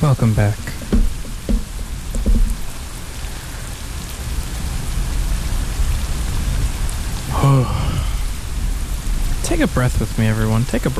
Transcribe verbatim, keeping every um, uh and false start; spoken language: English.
Welcome back. Take a breath with me, everyone. Take a breath.